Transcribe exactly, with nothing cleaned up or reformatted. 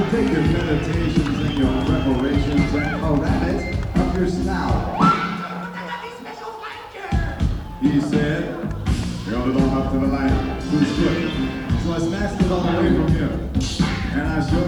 take your meditations and your preparations and cram it up your snout. He said, held it on up to the light, to the ship. So I snatched it all away from him. And I showed